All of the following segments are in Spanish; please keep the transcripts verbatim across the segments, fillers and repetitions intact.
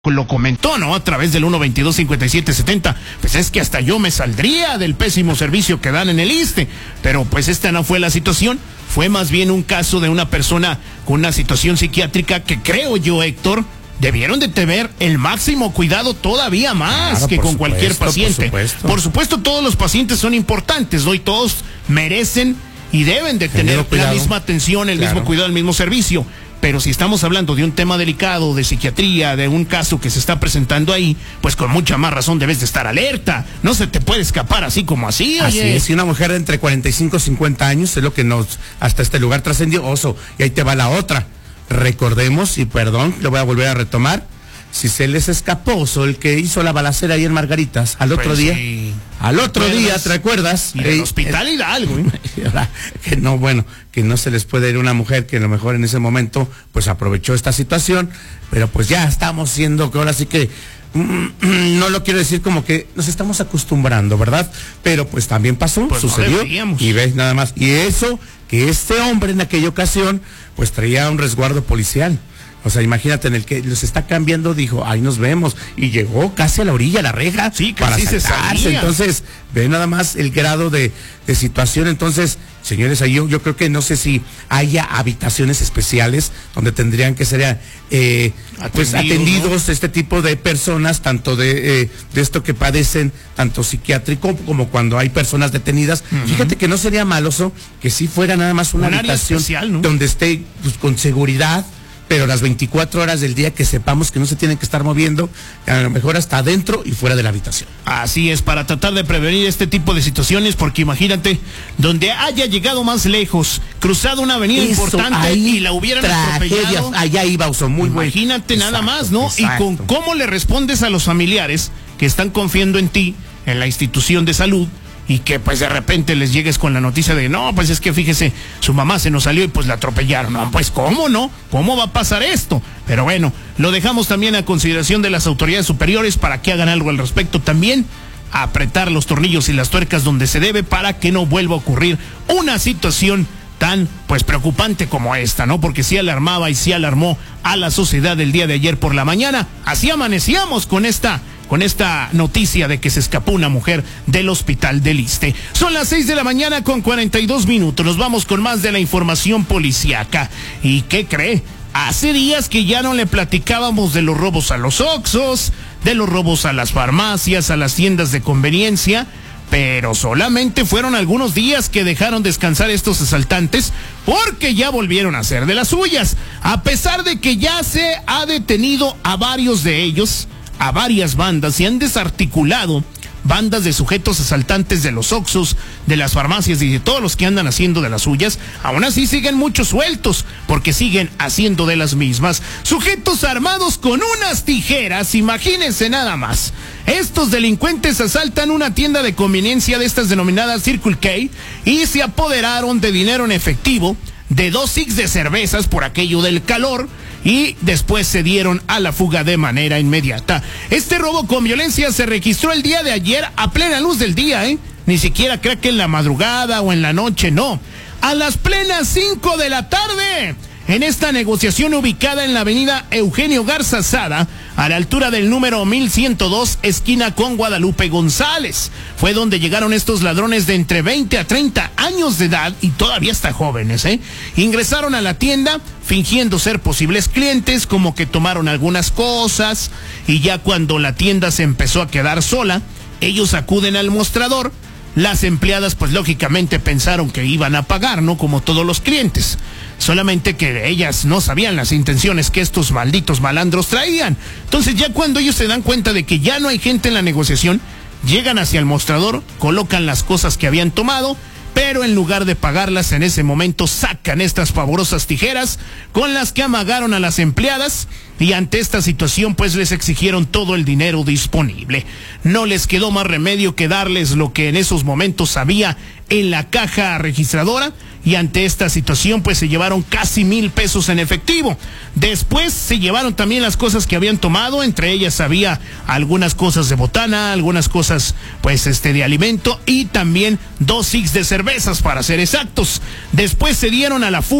lo comentó, ¿no? A través del uno veintidós cincuenta y siete setenta, pues es que hasta yo me saldría del pésimo servicio que dan en el ISSSTE, pero pues esta no fue la situación, fue más bien un caso de una persona con una situación psiquiátrica que creo yo, Héctor, debieron de tener el máximo cuidado todavía más claro, que con supuesto, cualquier paciente. Por supuesto. por supuesto, todos los pacientes son importantes, ¿no? Y todos merecen y deben de tener la misma atención, el claro. mismo cuidado, el mismo servicio. Pero si estamos hablando de un tema delicado, de psiquiatría, de un caso que se está presentando ahí, pues con mucha más razón debes de estar alerta. No se te puede escapar así como así. Así oye. es, y una mujer de entre cuarenta y cinco y cincuenta años es lo que nos hasta este lugar trascendió, oso. Y ahí te va la otra. Recordemos, y perdón, lo voy a volver a retomar, si se les escapó, Oso, el que hizo la balacera ahí en Margaritas, al otro pues día, sí. al otro ¿Te día, ¿te recuerdas? Y el eh, hospital eh, Hidalgo, ¿eh? que no, bueno, que no se les puede ir una mujer que a lo mejor en ese momento, pues aprovechó esta situación, pero pues ya estamos siendo que ahora sí que, mm, no lo quiero decir como que nos estamos acostumbrando, ¿verdad? Pero pues también pasó, pues sucedió, no y ves nada más, y eso, que este hombre en aquella ocasión, pues traía un resguardo policial. O sea, imagínate, en el que los está cambiando, dijo, ahí nos vemos, y llegó casi a la orilla, a la reja, sí, para casi saltarse. Se entonces, ve nada más el grado de, de situación. Entonces, señores, ahí yo, yo creo que no sé si haya habitaciones especiales donde tendrían que ser eh, pues atendidos ¿no? este tipo de personas, tanto de, eh, de esto que padecen, tanto psiquiátrico como cuando hay personas detenidas. Uh-huh. Fíjate que no sería maloso que si fuera nada más una Un habitación especial, ¿no? donde esté pues, con seguridad, pero las veinticuatro horas del día que sepamos que no se tienen que estar moviendo, a lo mejor hasta adentro y fuera de la habitación. Así es, para tratar de prevenir este tipo de situaciones, porque imagínate, donde haya llegado más lejos, cruzado una avenida Eso, importante y la hubieran atropellado. Allá iba, Oso, muy bueno. Imagínate bueno. nada más, ¿no? Exacto. Y con cómo le respondes a los familiares que están confiando en ti, en la institución de salud, y que pues de repente les llegues con la noticia de no, pues es que fíjese, su mamá se nos salió y pues la atropellaron. No, pues ¿cómo no? ¿Cómo va a pasar esto? Pero bueno, lo dejamos también a consideración de las autoridades superiores para que hagan algo al respecto también, apretar los tornillos y las tuercas donde se debe para que no vuelva a ocurrir una situación tan pues preocupante como esta, ¿no? Porque sí alarmaba y sí alarmó a la sociedad el día de ayer por la mañana. Así amanecíamos con esta con esta noticia de que se escapó una mujer del hospital del ISSSTE. Son las seis de la mañana con cuarenta y dos minutos. Nos vamos con más de la información policíaca. ¿Y qué cree? Hace días que ya no le platicábamos de los robos a los Oxxos, de los robos a las farmacias, a las tiendas de conveniencia, pero solamente fueron algunos días que dejaron descansar estos asaltantes porque ya volvieron a hacer de las suyas. A pesar de que ya se ha detenido a varios de ellos, a varias bandas, y han desarticulado bandas de sujetos asaltantes de los Oxxos, de las farmacias y de todos los que andan haciendo de las suyas, aún así siguen muchos sueltos, porque siguen haciendo de las mismas. Sujetos armados con unas tijeras, imagínense nada más. Estos delincuentes asaltan una tienda de conveniencia de estas denominadas Circle K y se apoderaron de dinero en efectivo, de dos six de cervezas por aquello del calor, y después se dieron a la fuga de manera inmediata. Este robo con violencia se registró el día de ayer a plena luz del día, ¿eh? Ni siquiera creo que en la madrugada o en la noche, no. A las plenas cinco de la tarde, en esta negociación ubicada en la avenida Eugenio Garza Sada, a la altura del número mil ciento dos, esquina con Guadalupe González. Fue donde llegaron estos ladrones de entre veinte a treinta años de edad y todavía hasta jóvenes, ¿eh? Ingresaron a la tienda fingiendo ser posibles clientes, como que tomaron algunas cosas, y ya cuando la tienda se empezó a quedar sola, ellos acuden al mostrador. Las empleadas pues lógicamente pensaron que iban a pagar, ¿no? Como todos los clientes. Solamente que ellas no sabían las intenciones que estos malditos malandros traían. Entonces ya cuando ellos se dan cuenta de que ya no hay gente en la negociación, llegan hacia el mostrador, colocan las cosas que habían tomado, pero en lugar de pagarlas en ese momento sacan estas pavorosas tijeras con las que amagaron a las empleadas, y ante esta situación pues les exigieron todo el dinero disponible. No les quedó más remedio que darles lo que en esos momentos había en la caja registradora, y ante esta situación pues se llevaron casi mil pesos en efectivo. Después se llevaron también las cosas que habían tomado, entre ellas había algunas cosas de botana, algunas cosas pues este de alimento y también dos six de cervezas para ser exactos. Después se dieron a la fuga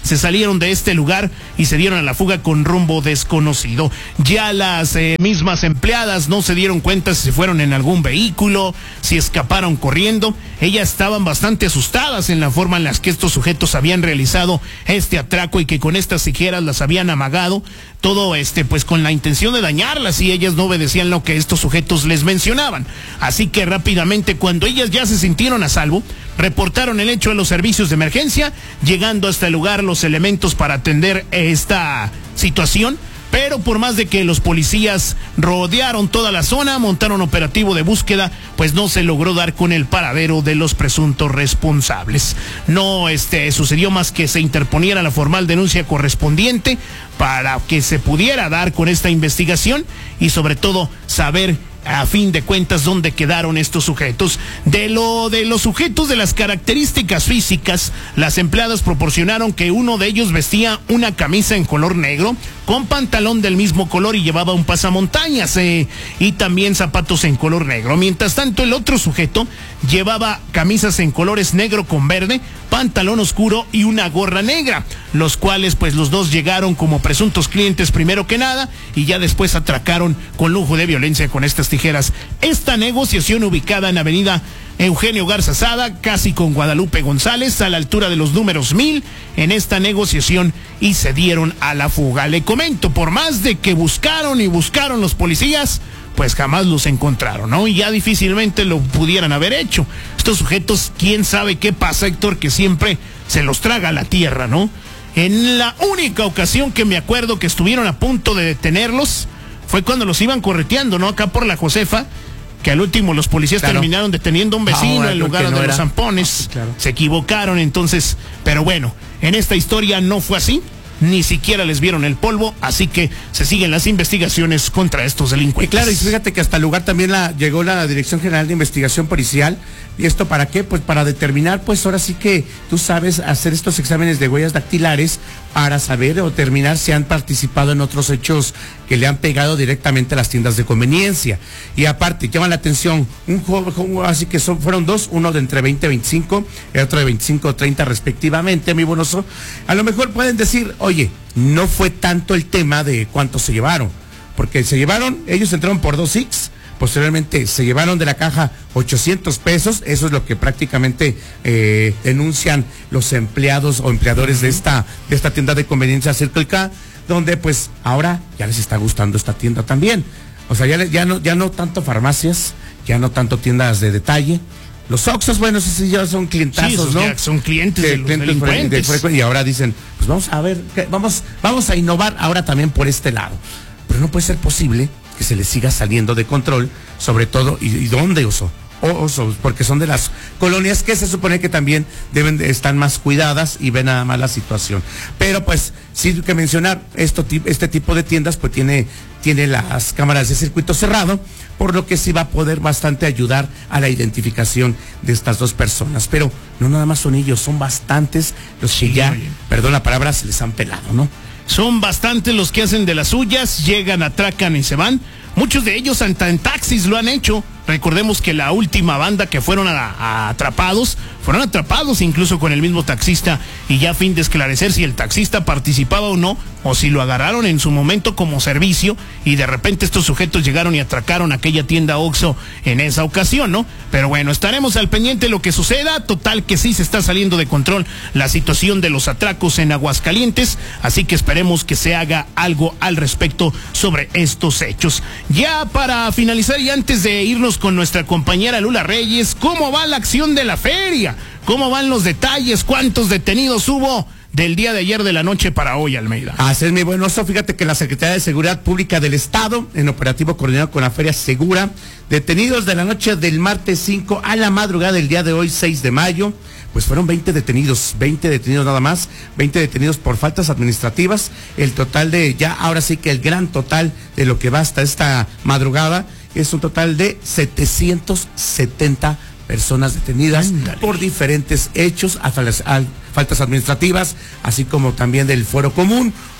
se salieron de este lugar y se dieron a la fuga con rumbo desconocido. Ya las eh, mismas empleadas no se dieron cuenta si se fueron en algún vehículo, si escaparon corriendo. Ellas estaban bastante asustadas en la forma en la que estos sujetos habían realizado este atraco y que con estas tijeras las habían amagado, todo este pues con la intención de dañarlas, y ellas no obedecían lo que estos sujetos les mencionaban. Así que rápidamente, cuando ellas ya se sintieron a salvo, reportaron el hecho a los servicios de emergencia, llegando hasta el lugar los elementos para atender esta situación. Pero por más de que los policías rodearon toda la zona, montaron operativo de búsqueda, pues no se logró dar con el paradero de los presuntos responsables. No este, sucedió más que se interponiera la formal denuncia correspondiente para que se pudiera dar con esta investigación y sobre todo saber a fin de cuentas dónde quedaron estos sujetos. De lo de los sujetos, de las características físicas, las empleadas proporcionaron que uno de ellos vestía una camisa en color negro con pantalón del mismo color y llevaba un pasamontañas eh, y también zapatos en color negro. Mientras tanto, el otro sujeto llevaba camisas en colores negro con verde, pantalón oscuro y una gorra negra, los cuales pues los dos llegaron como presuntos clientes primero que nada y ya después atracaron con lujo de violencia con estas tijeras. Esta negociación, ubicada en avenida Eugenio Garza Sada, casi con Guadalupe González, a la altura de los números mil, en esta negociación y se dieron a la fuga. Le comento, por más de que buscaron y buscaron los policías, pues jamás los encontraron, ¿no? Y ya difícilmente lo pudieran haber hecho. Estos sujetos, quién sabe qué pasa, Héctor, que siempre se los traga la tierra, ¿no? En la única ocasión que me acuerdo que estuvieron a punto de detenerlos fue cuando los iban correteando, ¿no? Acá por la Josefa, que al último los policías claro. terminaron deteniendo a un vecino ah, en lugar no de era. los zampones. Ah, claro. Se equivocaron, entonces, pero bueno, en esta historia no fue así. Ni siquiera les vieron el polvo, así que se siguen las investigaciones contra estos delincuentes. Y claro, y fíjate que hasta el lugar también la, llegó la Dirección General de Investigación Policial. ¿Y esto para qué? Pues para determinar, pues ahora sí que tú sabes hacer estos exámenes de huellas dactilares para saber o determinar si han participado en otros hechos que le han pegado directamente a las tiendas de conveniencia. Y aparte, llama la atención, un joven, así que son, fueron dos, uno de entre veinte y veinticinco, el otro de veinticinco o treinta respectivamente, mi bonoso. A lo mejor pueden decir, oye, no fue tanto el tema de cuánto se llevaron, porque se llevaron, ellos entraron por dos X. Posteriormente se llevaron de la caja ochocientos pesos, eso es lo que prácticamente eh, denuncian los empleados o empleadores de esta, de esta tienda de conveniencia Circle K, donde pues ahora ya les está gustando esta tienda también. O sea, ya, ya, no, ya no tanto farmacias, ya no tanto tiendas de detalle. Los Oxxos, bueno, esos sí ya son clientazos, sí, ¿no? Ya son clientes de, de los clientes delincuentes. De, y ahora dicen, pues vamos a ver, vamos, vamos a innovar ahora también por este lado. Pero no puede ser posible que se les siga saliendo de control, sobre todo, ¿y, y dónde, oso? O, oso, porque son de las colonias que se supone que también deben de estar más cuidadas y ven nada más la situación. Pero pues, sí hay que mencionar, esto, este tipo de tiendas pues tiene, tiene las cámaras de circuito cerrado, por lo que sí va a poder bastante ayudar a la identificación de estas dos personas. Pero no nada más son ellos, son bastantes los que sí, ya, oye. perdón la palabra, se les han pelado, ¿no? Son bastantes los que hacen de las suyas, llegan, atracan y se van. Muchos de ellos hasta en taxis lo han hecho. Recordemos que la última banda que fueron a, a atrapados, fueron atrapados incluso con el mismo taxista, y ya a fin de esclarecer si el taxista participaba o no, o si lo agarraron en su momento como servicio, y de repente estos sujetos llegaron y atracaron aquella tienda Oxxo en esa ocasión, ¿no? Pero bueno, estaremos al pendiente de lo que suceda. Total que sí se está saliendo de control la situación de los atracos en Aguascalientes, así que esperemos que se haga algo al respecto sobre estos hechos. Ya para finalizar y antes de irnos con nuestra compañera Lula Reyes, ¿cómo va la acción de la feria? ¿Cómo van los detalles? ¿Cuántos detenidos hubo del día de ayer de la noche para hoy, Almeida? Así es, mi buen oso. Fíjate que la Secretaría de Seguridad Pública del Estado, en operativo coordinado con la Feria Segura, detenidos de la noche del martes cinco a la madrugada del día de hoy, seis de mayo, pues fueron veinte detenidos, veinte detenidos nada más, veinte detenidos por faltas administrativas. El total de, ya ahora sí que el gran total de lo que va hasta esta madrugada es un total de setecientos setenta personas detenidas Ándale. por diferentes hechos, a, a, faltas administrativas, así como también del fuero común.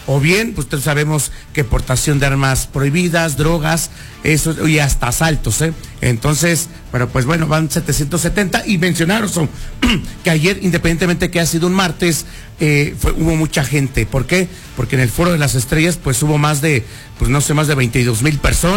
o bien, pues sabemos que portación de armas prohibidas, drogas, eso, y hasta asaltos, ¿eh? Entonces, bueno, pues bueno, van setecientos setenta, y mencionaron son, que ayer, independientemente que ha sido un martes, eh, fue, hubo mucha gente. ¿Por qué? Porque en el Foro de las Estrellas, pues hubo más de, pues no sé, más de veintidós mil personas.